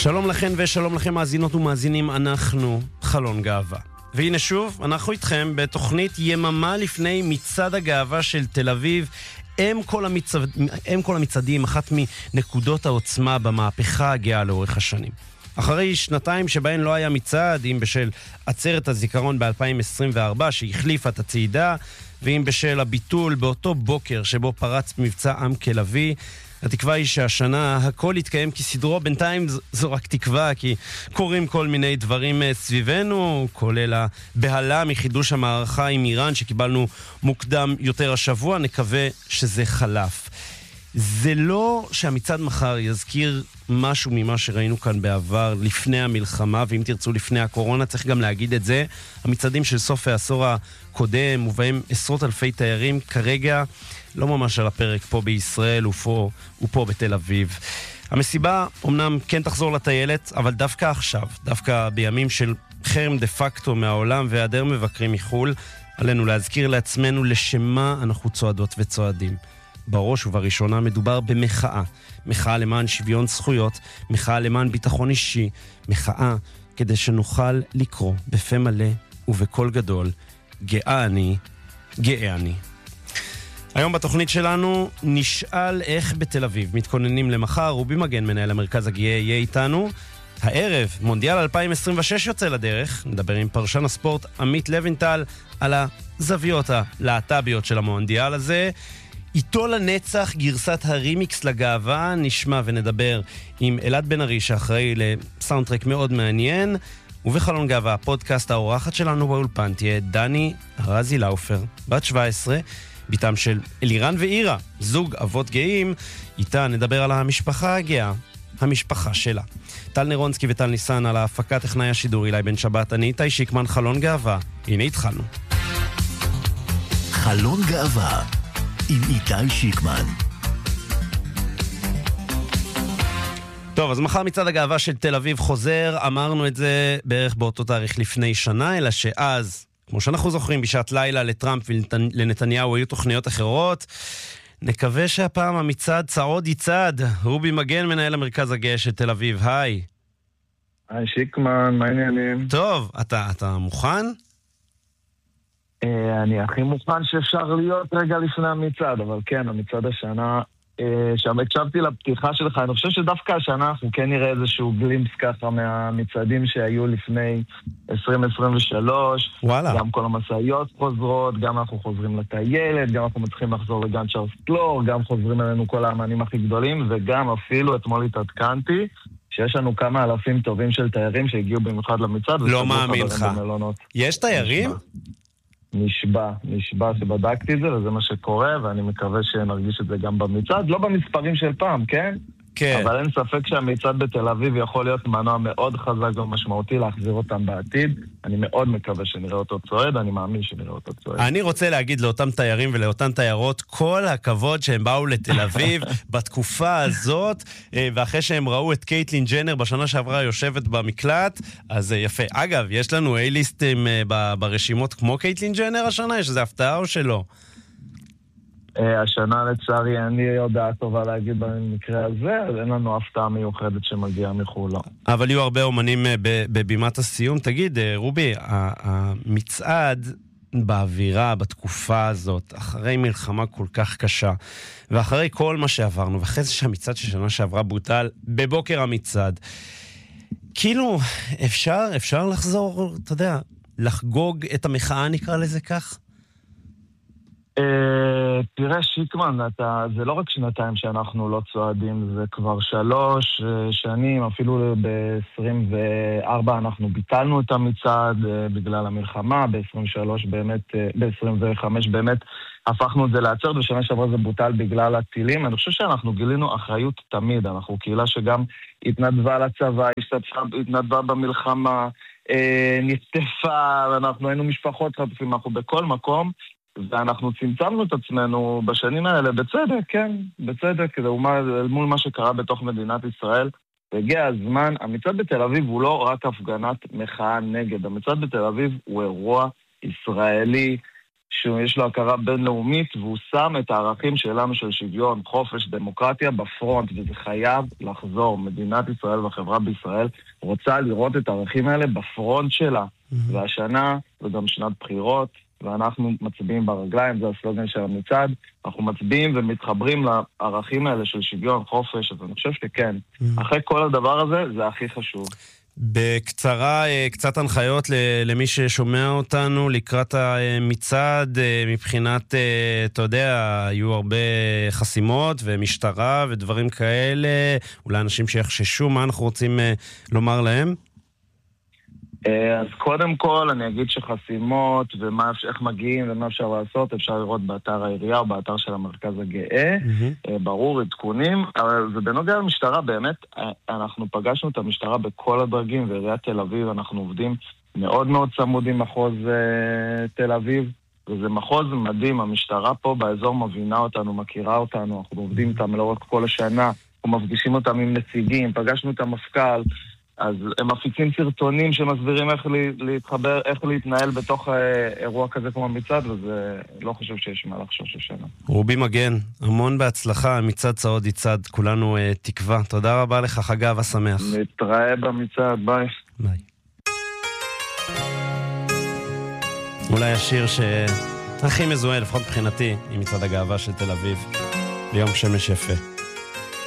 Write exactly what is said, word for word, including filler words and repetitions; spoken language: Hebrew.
שלום לכן ושלום לכם מאזינות ומאזינים, אנחנו חלון גאווה. והנה שוב, אנחנו איתכם בתוכנית יממה לפני מצעד הגאווה של תל אביב, אם כל, המצד... אם כל המצעדים, אחת מנקודות העוצמה במהפכה הגאה לאורך השנים. אחרי שנתיים שבהן לא היה מצעד, אם בשל עצרת הזיכרון ב-אלפיים עשרים וארבע שהחליפה את הצעידה, ואם בשל הביטול באותו בוקר שבו פרץ מבצע עם כלבי, התקווה היא שהשנה הכל יתקיים כסדרו. בינתיים זו רק תקווה, כי קורים כל מיני דברים סביבנו, כולל הבהלה מחידוש המערכה עם איראן שקיבלנו מוקדם יותר השבוע. נקווה שזה חלף. זה לא שהמצעד מחר יזכיר משהו ממה שראינו כאן בעבר לפני המלחמה, ואם תרצו לפני הקורונה, צריך גם להגיד את זה. המצעדים של סוף העשור הקודם, ובהם עשרות אלפי תיירים, כרגע לא ממש על הפרק פה בישראל ופה, ופה בתל אביב. המסיבה אומנם כן תחזור לטיילת, אבל דווקא עכשיו, דווקא בימים של חרם דה פקטו מהעולם והיעדר מבקרים מחול, עלינו להזכיר לעצמנו לשמה אנחנו צועדות וצועדים. בראש ובראשונה מדובר במחאה. מחאה למען שוויון זכויות, מחאה למען ביטחון אישי, מחאה כדי שנוכל לקרוא בפה מלא ובקול גדול, גאה אני, גאה אני. היום בתוכנית שלנו נשאל איך בתל אביב מתכוננים למחר. רובי מגן, מנהל המרכז הגאה, יהיה איתנו. הערב, מונדיאל אלפיים עשרים ושש יוצא לדרך. נדבר עם פרשן הספורט עמית לוינטל על הזוויות הלהט"ביות של המונדיאל הזה. איתו לנצח, גרסת הרימיקס לגאווה, נשמע ונדבר עם אלעד בן ארי שאחראי לסאונדטרק מאוד מעניין. ובחלון גאווה, הפודקאסט, האורחת שלנו באולפן תהיה דני רזי לאופר, בת שבע עשרה, ביתם של אלירן ואירה, זוג אבות גאים. איתה נדבר על המשפחה הגאה, המשפחה שלה. טל נרונסקי וטל ניסן על ההפקה, טכנאי השידור אילי בן שבת. אני איתי שיקמן, חלון גאווה. הנה התחלנו. חלון גאווה עם איתי שיקמן. טוב, אז מחר מצעד הגאווה של תל אביב חוזר. אמרנו את זה בערך באותו תאריך לפני שנה, אלא שאז, כמו שאנחנו זוכרים, בשעת לילה לטראמפ ולנתניהו היו תוכניות אחרות. נקווה שהפעם המצעד צעוד יצעד. רובי מגן, מנהל המרכז הגאה של תל אביב, היי. היי שיקמן, מה העניינים? טוב, אתה, אתה מוכן? אני הכי מוכן שאפשר להיות רגע לפני המצעד, אבל כן, המצעד השנה, שם הקשבתי לפתיחה שלך, אני חושב שדווקא השנה אנחנו כן נראה איזשהו גלימפס ככה מהמצעדים שהיו לפני עשרים עשרים ושלוש. וואלה. גם כל המסעיות חוזרות, גם אנחנו חוזרים לטיילת, גם אנחנו מצליחים לחזור לגן צ'ארלס קלור, גם חוזרים אלינו כל האמנים הכי גדולים, וגם אפילו אתמול התעדכנתי שיש לנו כמה אלפים טובים של תיירים שהגיעו במיוחד למצעד. לא מאמין לך. יש תיירים? נשבע, נשבע שבדקתי את זה, וזה מה שקורה, ואני מקווה שנרגיש את זה גם במצעד, לא במספרים של פעם, כן? כן. אבל אין ספק שהמצעד בתל אביב יכול להיות מנוע מאוד חזק ומשמעותי להחזיר אותם בעתיד. אני מאוד מקווה שנראה אותו צועד, אני מאמין שנראה אותו צועד. אני רוצה להגיד לאותם תיירים ולאותן תיירות, כל הכבוד שהם באו לתל אביב בתקופה הזאת, ואחרי שהם ראו את קייטלין ג'נר בשנה שעברה יושבת במקלט, אז יפה. אגב, יש לנו איי-ליסטים ברשימות כמו קייטלין ג'נר השנה? יש איזו הפתעה או שלא? השנה לצערי אין לי הודעה טובה להגיד במקרה הזה, אז אין לנו הפתעה מיוחדת שמגיעה מחולה. אבל יהיו הרבה אומנים בבימת הסיום. תגיד, רובי, המצעד באווירה בתקופה הזאת, אחרי מלחמה כל כך קשה, ואחרי כל מה שעברנו, ואחרי זה שהמצעד של שנה שעברה בוטל בבוקר המצעד, כאילו אפשר, אפשר לחזור, אתה יודע, לחגוג את המחאה, נקרא לזה כך? תראה שיקמן, זה לא רק שנתיים שאנחנו לא צועדים, זה כבר שלוש שנים, אפילו ב-עשרים וארבע אנחנו ביטלנו את המצעד בגלל המלחמה, ב-עשרים ושלוש באמת, ב-עשרים וחמש באמת הפכנו את זה לעצרת, בשנה שעברה זה בוטל בגלל הטילים. אני חושב שאנחנו גילינו אחריות תמיד, אנחנו קהילה שגם התנדבה לצבא, התנדבה במלחמה, נפטפה, אנחנו היינו משפחות חטופים, אנחנו בכל מקום, ואנחנו צמצמנו את עצמנו בשנים האלה, בצדק, כן, בצדק, אל מול מה שקרה בתוך מדינת ישראל. והגיע הזמן, המצעד בתל אביב הוא לא רק הפגנת מחאה נגד, המצעד בתל אביב הוא אירוע ישראלי שיש לו הכרה בינלאומית, והוא שם את הערכים שלנו של שוויון, חופש, דמוקרטיה בפרונט, וזה חייב לחזור. מדינת ישראל והחברה בישראל רוצה לראות את הערכים האלה בפרונט שלה. Mm-hmm. והשנה זה גם שנת בחירות, ואנחנו מצביעים ברגליים, זה הסלוגן של המצעד, אנחנו מצביעים ומתחברים לערכים האלה של שוויון, חופש, אז אני חושב שכן. Mm-hmm. אחרי כל הדבר הזה, זה הכי חשוב. בקצרה, קצת הנחיות למי ששומע אותנו לקראת המצעד, מבחינת, אתה יודע, היו הרבה חסימות ומשטרה ודברים כאלה, אולי אנשים שיחששו, מה אנחנו רוצים לומר להם? אז קודם כל אני אגיד שחסימות ואיך מגיעים ומה אפשר לעשות, אפשר לראות באתר העירייה או באתר של המרכז הגאה, mm-hmm. ברור, עדכונים, אבל זה בנוגע למשטרה, באמת, אנחנו פגשנו את המשטרה בכל הדרגים, ועיריית תל אביב, אנחנו עובדים מאוד מאוד צמוד עם מחוז תל אביב, וזה מחוז מדהים, המשטרה פה באזור מבינה אותנו, מכירה אותנו, אנחנו עובדים איתם לאורך כל השנה, אנחנו מפגישים אותם עם נציגים, פגשנו את המפכ"ל, אז הם מפיצים סרטונים שמסבירים איך להתחבר, איך להתנהל בתוך אירוע כזה כמו המצעד, וזה לא חושב שיש מה לחשוש השנה. רובי מגן, המון בהצלחה, מצעד צעוד יצעד, כולנו uh, תקווה. תודה רבה לך, חג אהבה שמח. נתראה במצעד, ביי. ביי. אולי השיר שהכי מזוהה, לפחות מבחינתי, עם מצעד הגאווה של תל אביב, ביום שמש יפה.